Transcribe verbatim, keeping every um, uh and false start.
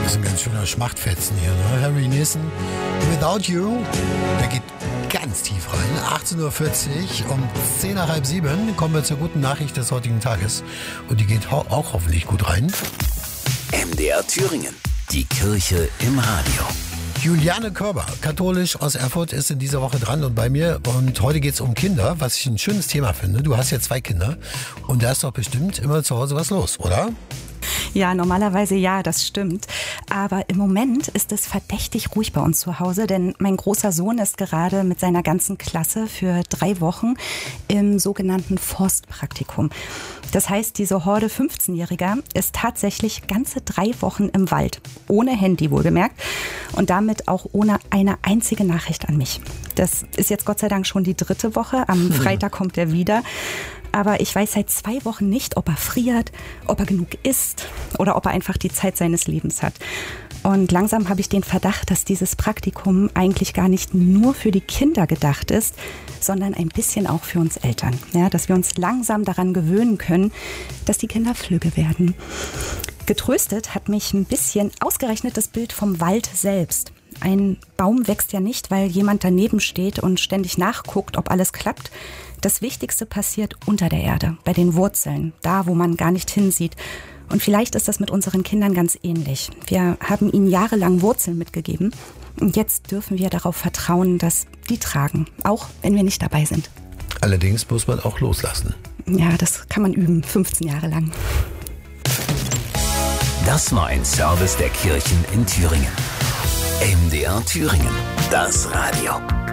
ist ein ganz schöner Schmachtfetzen hier, ne? Harry Nilsson, Without You, der geht ganz tief rein. achtzehn Uhr vierzig, um zehn nach halb sieben kommen wir zur guten Nachricht des heutigen Tages. Und die geht ho- auch hoffentlich gut rein. M D R Thüringen, die Kirche im Radio. Juliane Körber, katholisch aus Erfurt, ist in dieser Woche dran und bei mir. Und heute geht es um Kinder, was ich ein schönes Thema finde. Du hast ja zwei Kinder und da ist doch bestimmt immer zu Hause was los, oder? Ja, normalerweise ja, das stimmt. Aber im Moment ist es verdächtig ruhig bei uns zu Hause, denn mein großer Sohn ist gerade mit seiner ganzen Klasse für drei Wochen im sogenannten Forstpraktikum. Das heißt, diese Horde fünfzehnjähriger ist tatsächlich ganze drei Wochen im Wald, ohne Handy wohlgemerkt und damit auch ohne eine einzige Nachricht an mich. Das ist jetzt Gott sei Dank schon die dritte Woche, am Freitag kommt er wieder. Aber ich weiß seit zwei Wochen nicht, ob er friert, ob er genug isst oder ob er einfach die Zeit seines Lebens hat. Und langsam habe ich den Verdacht, dass dieses Praktikum eigentlich gar nicht nur für die Kinder gedacht ist, sondern ein bisschen auch für uns Eltern. Ja, dass wir uns langsam daran gewöhnen können, dass die Kinder flügge werden. Getröstet hat mich ein bisschen ausgerechnet das Bild vom Wald selbst. Ein Baum wächst ja nicht, weil jemand daneben steht und ständig nachguckt, ob alles klappt. Das Wichtigste passiert unter der Erde, bei den Wurzeln, da wo man gar nicht hinsieht. Und vielleicht ist das mit unseren Kindern ganz ähnlich. Wir haben ihnen jahrelang Wurzeln mitgegeben und jetzt dürfen wir darauf vertrauen, dass die tragen, auch wenn wir nicht dabei sind. Allerdings muss man auch loslassen. Ja, das kann man üben, fünfzehn Jahre lang. Das war ein Service der Kirchen in Thüringen. M D R Thüringen, das Radio.